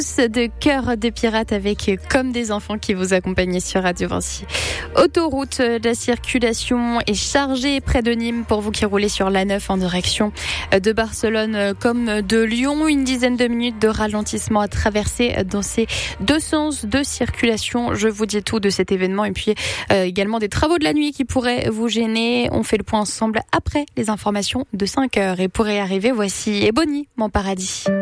de Cœur des Pirates avec Comme des enfants qui vous accompagnent sur Radio Vinci. Autoroute, la circulation est chargée près de Nîmes pour vous qui roulez sur l'A9 en direction de Barcelone comme de Lyon. Une dizaine de minutes de ralentissement à traverser dans ces deux sens de circulation. Je vous dis tout de cet événement et puis également des travaux de la nuit qui pourraient vous gêner. On fait le point ensemble après les informations de 5 heures. Et pour y arriver, voici Ebony, mon paradis.